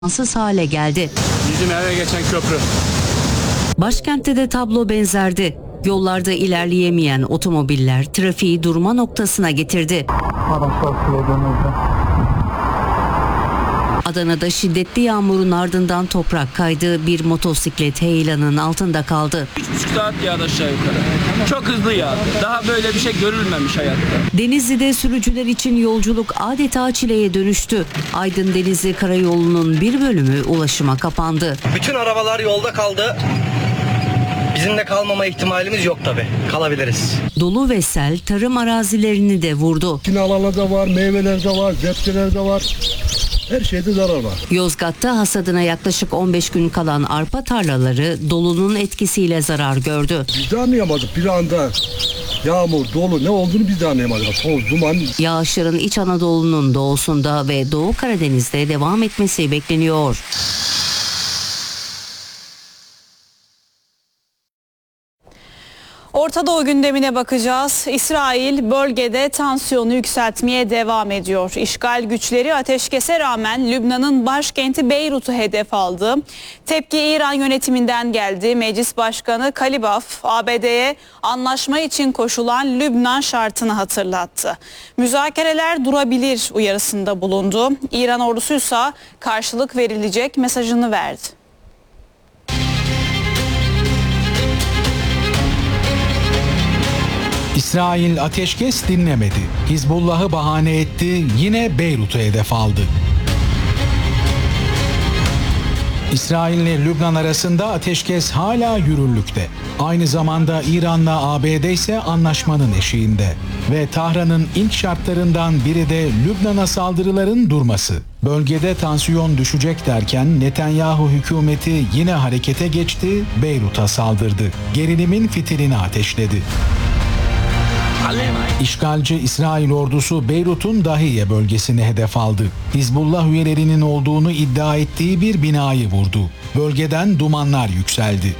imkansız hale geldi. Bizim eve geçen köprü. Başkentte de tablo benzerdi. Yollarda ilerleyemeyen otomobiller trafiği durma noktasına getirdi. Adana'da şiddetli yağmurun ardından toprak kaydı, bir motosiklet heyelanın altında kaldı. 3,5 saat yağdı aşağı yukarı. Çok hızlı yağdı. Daha böyle bir şey görülmemiş hayatta. Denizli'de sürücüler için yolculuk adeta çileye dönüştü. Aydın Denizli Karayolu'nun bir bölümü ulaşıma kapandı. Bütün arabalar yolda kaldı. Bizim de kalmama ihtimalimiz yok tabii. Kalabiliriz. Dolu ve sel tarım arazilerini de vurdu. Kinalarla da var, meyveler de var, zepçeler de var. Her şeyde zarar var. Yozgat'ta hasadına yaklaşık 15 gün kalan arpa tarlaları dolunun etkisiyle zarar gördü. Biz de anlayamadık bir anda. Yağmur, dolu ne olduğunu biz de anlayamadık. Toz, duman. Yağışların İç Anadolu'nun doğusunda ve Doğu Karadeniz'de devam etmesi bekleniyor. Orta Doğu gündemine bakacağız. İsrail bölgede tansiyonu yükseltmeye devam ediyor. İşgal güçleri ateşkese rağmen Lübnan'ın başkenti Beyrut'u hedef aldı. Tepki İran yönetiminden geldi. Meclis Başkanı Kalibaf, ABD'ye anlaşma için koşulan Lübnan şartını hatırlattı. Müzakereler durabilir uyarısında bulundu. İran ordusuysa karşılık verilecek mesajını verdi. İsrail ateşkes dinlemedi. Hizbullah'ı bahane etti, yine Beyrut'u hedef aldı. İsrail ile Lübnan arasında ateşkes hala yürürlükte. Aynı zamanda İran'la ABD ise anlaşmanın eşiğinde. Ve Tahran'ın ilk şartlarından biri de Lübnan'a saldırıların durması. Bölgede tansiyon düşecek derken Netanyahu hükümeti yine harekete geçti, Beyrut'a saldırdı. Gerilimin fitilini ateşledi. İşgalci İsrail ordusu Beyrut'un Dahiye bölgesini hedef aldı. Hizbullah üyelerinin olduğunu iddia ettiği bir binayı vurdu. Bölgeden dumanlar yükseldi.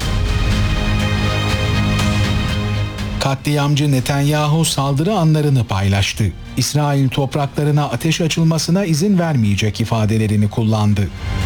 Katliamcı Netanyahu saldırı anlarını paylaştı. İsrail topraklarına ateş açılmasına izin vermeyecek ifadelerini kullandı.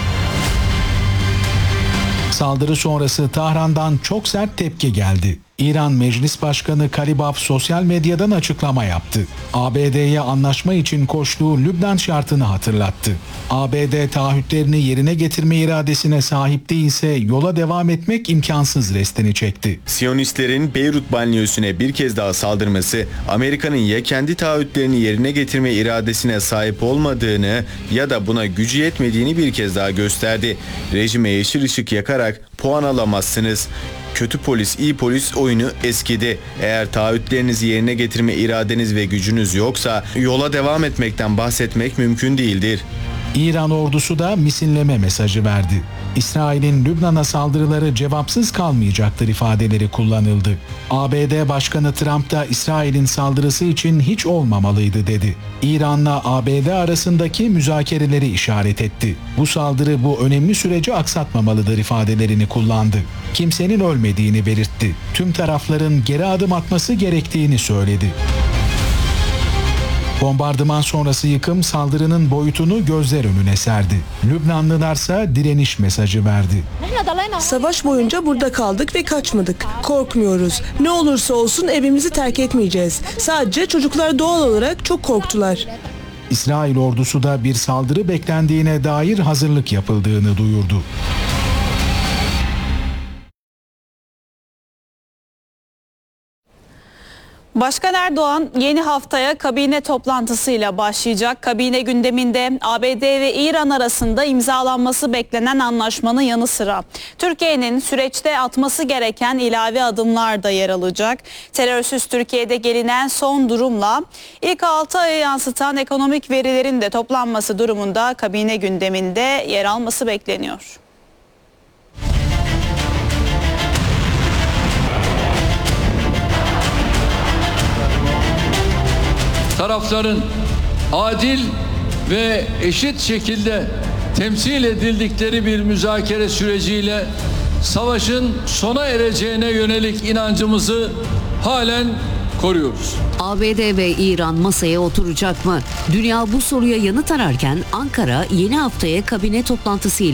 Saldırı sonrası Tahran'dan çok sert tepki geldi. İran Meclis Başkanı Kalibaf sosyal medyadan açıklama yaptı. ABD'ye anlaşma için koştuğu Lübnan şartını hatırlattı. ABD taahhütlerini yerine getirme iradesine sahip değilse yola devam etmek imkansız restini çekti. Siyonistlerin Beyrut banliyösüne bir kez daha saldırması, Amerika'nın ya kendi taahhütlerini yerine getirme iradesine sahip olmadığını ya da buna gücü yetmediğini bir kez daha gösterdi. Rejime yeşil ışık yakarak puan alamazsınız. Kötü polis, iyi polis oyunu eskidi. Eğer taahhütlerinizi yerine getirme iradeniz ve gücünüz yoksa yola devam etmekten bahsetmek mümkün değildir. İran ordusu da misilleme mesajı verdi. İsrail'in Lübnan'a saldırıları cevapsız kalmayacaktır ifadeleri kullanıldı. ABD Başkanı Trump da İsrail'in saldırısı için hiç olmamalıydı dedi. İran'la ABD arasındaki müzakereleri işaret etti. Bu saldırı bu önemli süreci aksatmamalıdır ifadelerini kullandı. Kimsenin ölmediğini belirtti. Tüm tarafların geri adım atması gerektiğini söyledi. Bombardıman sonrası yıkım saldırının boyutunu gözler önüne serdi. Lübnanlılarsa direniş mesajı verdi. Savaş boyunca burada kaldık ve kaçmadık. Korkmuyoruz. Ne olursa olsun evimizi terk etmeyeceğiz. Sadece çocuklar doğal olarak çok korktular. İsrail ordusu da bir saldırı beklendiğine dair hazırlık yapıldığını duyurdu. Başkan Erdoğan yeni haftaya kabine toplantısıyla başlayacak. Kabine gündeminde ABD ve İran arasında imzalanması beklenen anlaşmanın yanı sıra Türkiye'nin süreçte atması gereken ilave adımlar da yer alacak. Terörsüz Türkiye'de gelinen son durumla ilk 6 aya yansıtan ekonomik verilerin de toplanması durumunda kabine gündeminde yer alması bekleniyor. Tarafların adil ve eşit şekilde temsil edildikleri bir müzakere süreciyle savaşın sona ereceğine yönelik inancımızı halen koruyoruz. ABD ve İran masaya oturacak mı? Dünya bu soruya yanıt ararken Ankara yeni haftaya kabine toplantısı